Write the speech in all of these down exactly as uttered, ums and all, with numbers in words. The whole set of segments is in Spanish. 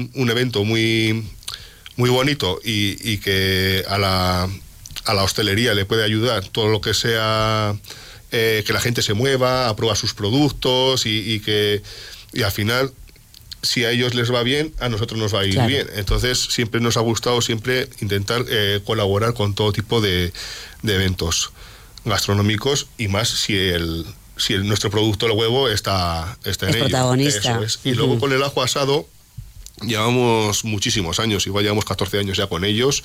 un, un evento muy, muy bonito y, y que a la, a la hostelería le puede ayudar todo lo que sea eh, que la gente se mueva, a probar sus productos y, y que y al final, si a ellos les va bien, a nosotros nos va a ir claro. bien. Entonces siempre nos ha gustado siempre intentar eh, colaborar con todo tipo de, de eventos gastronómicos y más si el si el, nuestro producto, el huevo, está, está en es ello. Protagonista. Eso es. Y uh-huh. luego con el ajo asado llevamos muchísimos años, igual llevamos catorce años ya con ellos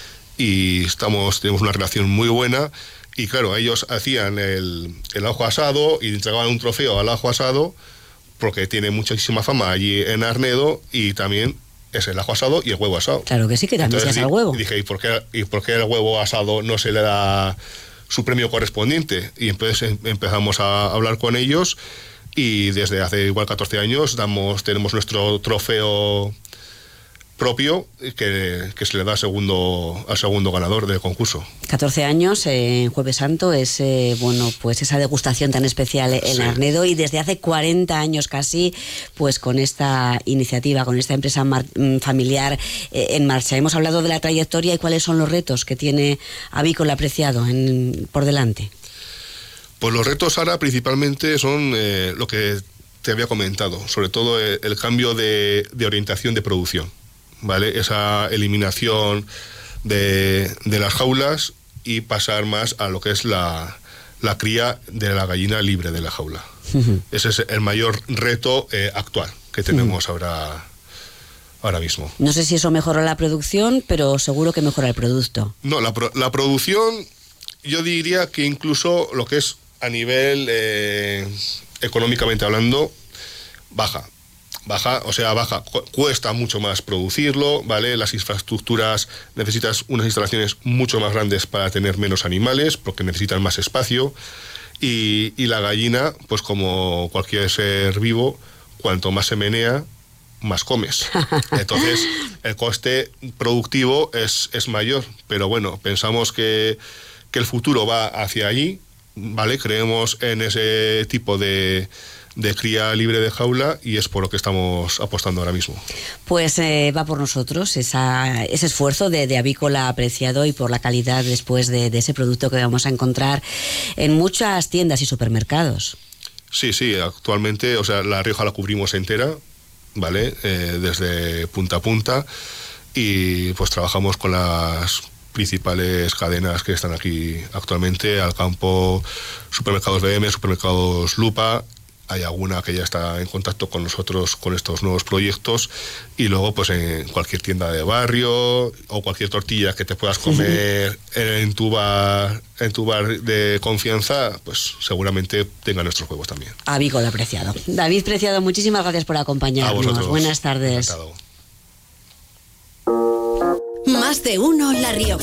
y estamos tenemos una relación muy buena y claro, ellos hacían el, el ajo asado y entregaban un trofeo al ajo asado porque tiene muchísima fama allí en Arnedo y también es el ajo asado y el huevo asado. Claro que sí, que también Entonces, se hace el huevo. Y dije, ¿y por qué, y por qué el huevo asado no se le da su premio correspondiente? Y entonces empezamos a hablar con ellos y desde hace igual catorce años damos, tenemos nuestro trofeo propio que, que se le da segundo, al segundo ganador del concurso. catorce años en eh, Jueves Santo es eh, bueno, pues esa degustación tan especial en sí. Arnedo y desde hace cuarenta años casi pues con esta iniciativa, con esta empresa mar- familiar eh, en marcha. Hemos hablado de la trayectoria y cuáles son los retos que tiene Avícola Preciado en, por delante. Pues los retos ahora principalmente son eh, lo que te había comentado, sobre todo el, el cambio de, de orientación de producción. ¿Vale? Esa eliminación de, de las jaulas y pasar más a lo que es la, la cría de la gallina libre de la jaula. Uh-huh. Ese es el mayor reto eh, actual que tenemos uh-huh. ahora, ahora mismo. No sé si eso mejora la producción, pero seguro que mejora el producto. No, la, la producción, yo diría que incluso lo que es a nivel eh, económicamente hablando, baja. Baja, o sea, baja, cuesta mucho más producirlo, ¿vale? Las infraestructuras, necesitas unas instalaciones mucho más grandes para tener menos animales, porque necesitan más espacio, y, y la gallina, pues como cualquier ser vivo, cuanto más se menea, más comes. Entonces, el coste productivo es, es mayor, pero bueno, pensamos que, que el futuro va hacia allí, ¿vale? Creemos en ese tipo de... de cría libre de jaula y es por lo que estamos apostando ahora mismo. Pues eh, va por nosotros esa, ese esfuerzo de, de Avícola Preciado y por la calidad después de, de ese producto que vamos a encontrar en muchas tiendas y supermercados. Sí, sí, actualmente, o sea, La Rioja la cubrimos entera, ¿vale? Eh, desde punta a punta y pues trabajamos con las principales cadenas que están aquí actualmente, Alcampo, Supermercados B M, Supermercados Lupa. Hay alguna que ya está en contacto con nosotros con estos nuevos proyectos y luego pues en cualquier tienda de barrio o cualquier tortilla que te puedas comer en tu bar, en tu bar de confianza, pues seguramente tenga nuestros huevos también. Avícola Preciado. David Preciado, muchísimas gracias por acompañarnos. Buenas tardes. Encantado. Más de uno La Rioja.